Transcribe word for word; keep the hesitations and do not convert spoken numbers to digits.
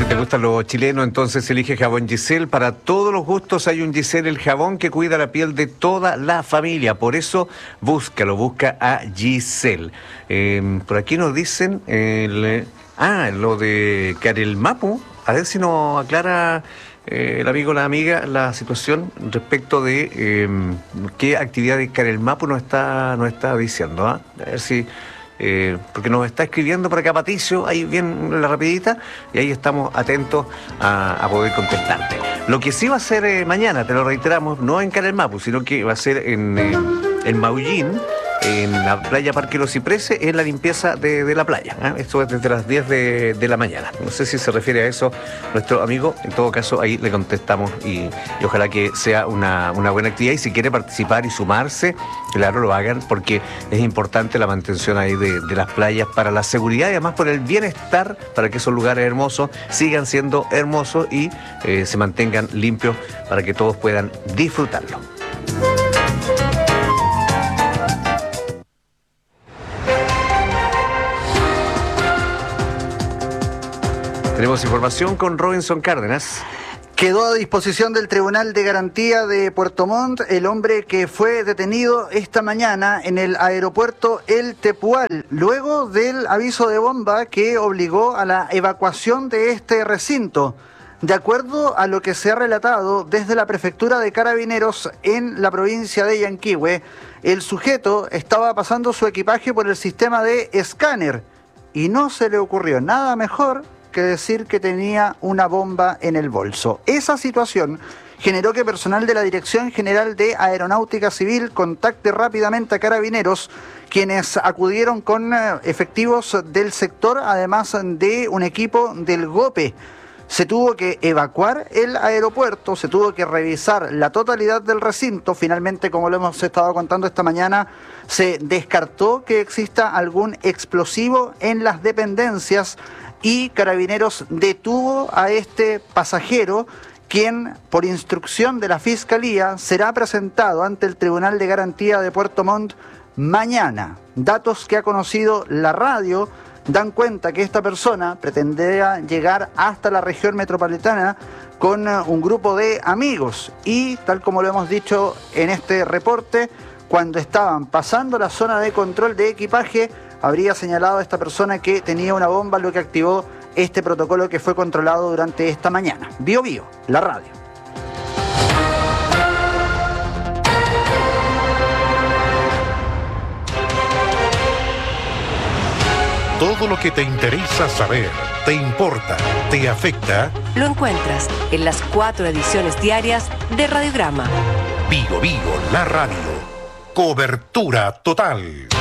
te gustan los chilenos, entonces elige jabón Giselle. Para todos los gustos hay un Giselle, el jabón que cuida la piel de toda la familia. Por eso búscalo, busca a Giselle. Eh, por aquí nos dicen, el, ah, lo de Karel Mapu. A ver si nos aclara eh, el amigo o la amiga la situación respecto de eh, qué actividad de Karel Mapu nos está, nos está diciendo. ¿eh? A ver si... Eh, porque nos está escribiendo por acá Patricio, ahí bien la rapidita, y ahí estamos atentos a, a poder contestarte. Lo que sí va a ser eh, mañana, te lo reiteramos, no en Karel Mapu, sino que va a ser en, eh, en Maullín, en la playa Parque Los Cipreses, es la limpieza de, de la playa. ¿eh? Esto es desde las diez de, de la mañana. No sé si se refiere a eso nuestro amigo. En todo caso, ahí le contestamos y, y ojalá que sea una, una buena actividad. Y si quiere participar y sumarse, claro, lo hagan, porque es importante la mantención ahí de, de las playas para la seguridad y además por el bienestar, para que esos lugares hermosos sigan siendo hermosos y eh, se mantengan limpios para que todos puedan disfrutarlo. Tenemos información con Robinson Cárdenas. Quedó a disposición del Tribunal de Garantía de Puerto Montt el hombre que fue detenido esta mañana en el aeropuerto El Tepual, luego del aviso de bomba que obligó a la evacuación de este recinto. De acuerdo a lo que se ha relatado desde la Prefectura de Carabineros en la provincia de Yanquihue, el sujeto estaba pasando su equipaje por el sistema de escáner y no se le ocurrió nada mejor que decir que tenía una bomba en el bolso. Esa situación generó que personal de la Dirección General de Aeronáutica Civil contacte rápidamente a Carabineros, quienes acudieron con efectivos del sector, además de un equipo del GOPE. Se tuvo que evacuar el aeropuerto, se tuvo que revisar la totalidad del recinto. Finalmente, como lo hemos estado contando esta mañana, se descartó que exista algún explosivo en las dependencias y Carabineros detuvo a este pasajero, quien, por instrucción de la Fiscalía, será presentado ante el Tribunal de Garantía de Puerto Montt mañana. Datos que ha conocido la radio dan cuenta que esta persona pretendía llegar hasta la región metropolitana con un grupo de amigos y, tal como lo hemos dicho en este reporte, cuando estaban pasando la zona de control de equipaje, habría señalado a esta persona que tenía una bomba, lo que activó este protocolo que fue controlado durante esta mañana. Bio Bio, la radio. Todo lo que te interesa saber, te importa, te afecta, lo encuentras en las cuatro ediciones diarias de Radiograma. Bio Bio, la radio. Cobertura total.